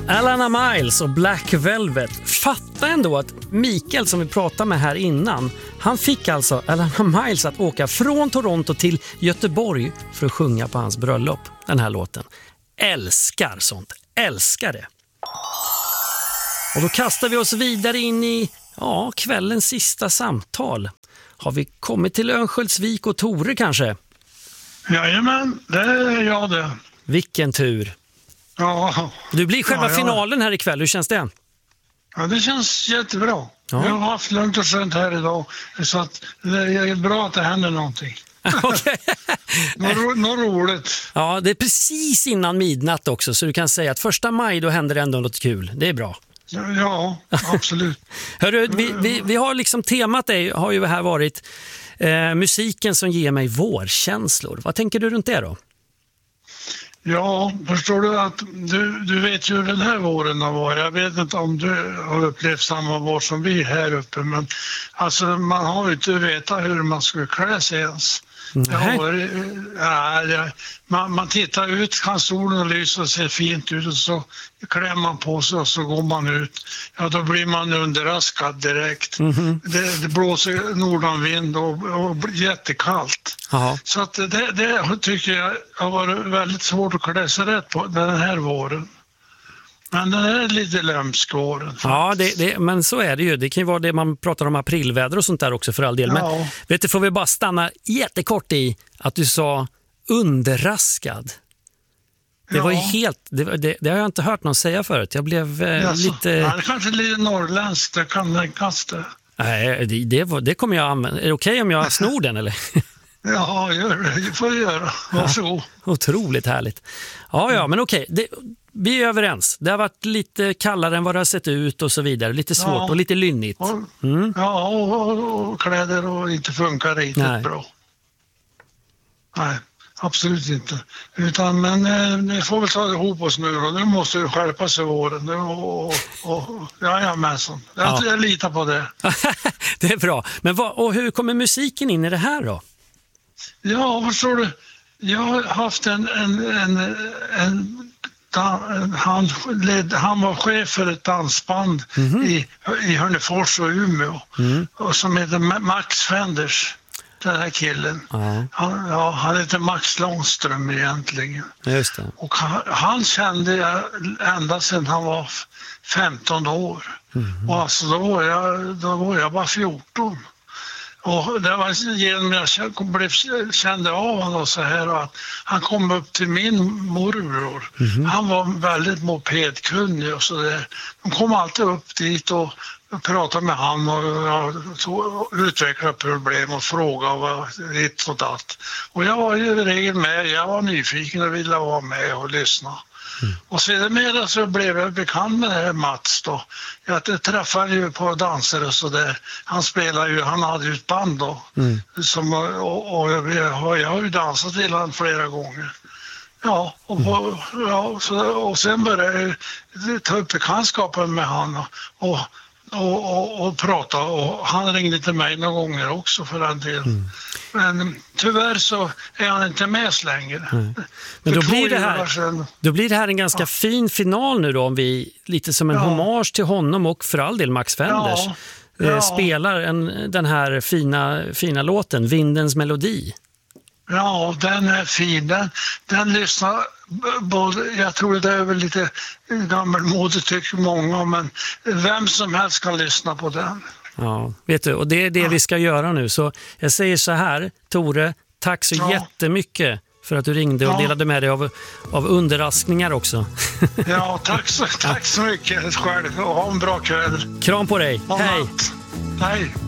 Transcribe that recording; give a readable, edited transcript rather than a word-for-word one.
Alana Miles och Black Velvet. Fatta ändå att Mikael som vi pratade med här innan, han fick alltså Alana Miles att åka från Toronto till Göteborg för att sjunga på hans bröllop, den här låten. Älskar sånt, älskar det. Och då kastar vi oss vidare in i kvällens sista samtal. Har vi kommit till Örnsköldsvik och Tore kanske? Jajamän, det är jag det. Vilken tur. Ja. Du blir själva finalen här ikväll, hur känns det? Ja, det känns jättebra. Ja. Jag har haft lugnt och skönt här idag, så att det är bra att det händer någonting. Okay. Något roligt. Ja, det är precis innan midnatt också, så du kan säga att 1 maj då händer det ändå något kul. Det är bra. Ja, absolut. Hörru, vi har liksom temat har ju här varit musiken som ger mig vårkänslor. Vad tänker du runt det då? Ja, förstår du att du vet ju hur den här våren har varit. Jag vet inte om du har upplevt samma vår som vi här uppe, men alltså man har ju inte vetat hur man skulle klä sig ens. Man tittar ut, kan solen lysa och ser fint ut och så klär man på sig och så går man ut. Ja, då blir man underraskad direkt. Det blåser nordanvind och jättekallt. Aha. Så att det tycker jag har varit väldigt svårt att klä sig rätt på den här våren. Men den är lite lömsk våren. Ja, men så är det ju. Det kan ju vara det man pratar om aprilväder och sånt där också för all del. Men vet du, får vi bara stanna jättekort i att du sa underraskad. Det var ju helt... Det har jag inte hört någon säga förut. Jag blev lite... Ja, det kanske lite norrländskt, det kan tänkas det. Nej, det kommer jag använda. Är det okej om jag snor den eller? Ja, gör det. Det får du göra. Varsågod. Ja, otroligt härligt. Ja, men okej. Vi är överens. Det har varit lite kallare än vad det har sett ut och så vidare. Lite svårt och lite lynnigt. Ja, och kläder och inte funkar riktigt bra. Nej, absolut inte. Men ni får väl ta ihop oss nu och nu måste du skärpa sig våren. Jajamensan. Jag litar på det. Det är bra. Men hur kommer musiken in i det här då? Ja, förstår du. Jag har haft han var chef för ett dansband i Hörnefors och Umeå och som heter Max Fenders, den här killen. Han heter Max Långström egentligen. Just det. Och han kände jag ända sedan han var 15 år. Och alltså då var jag bara 14. Och det var genom jag kände av honom så här att han kom upp till min morbror. Han var väldigt mopedkunnig och så där. De kom alltid upp dit och pratade med han och utvecklade problem och frågade vad ditt och datt. Och jag var ju i regel med, jag var nyfiken och ville vara med och lyssna. Och sedan så blev jag bekant med det här Mats då. Jag träffade ju på danser och så där. Han hade ju ett band då. Jag har ju dansat till honom flera gånger. Ja, och sen började jag ta upp bekantskapen med honom och prata, och han ringde till mig några gånger också för den delen. Men tyvärr så är han inte med så längre. Men då blir det här en ganska fin final nu då, om vi lite som en hommage till honom och för all del Max Fenders spelar den här fina låten, Vindens melodi. Ja, den är fin. Den lyssnar både, jag tror det är väl lite gammalmodigt tycker många, men vem som helst kan lyssna på den. Ja, vet du, och det är det vi ska göra nu. Så jag säger så här, Tore, tack så jättemycket för att du ringde och delade med dig av underraskningar också. Ja, tack så mycket själv och ha en bra kväll. Kram på dig, hej! Hej!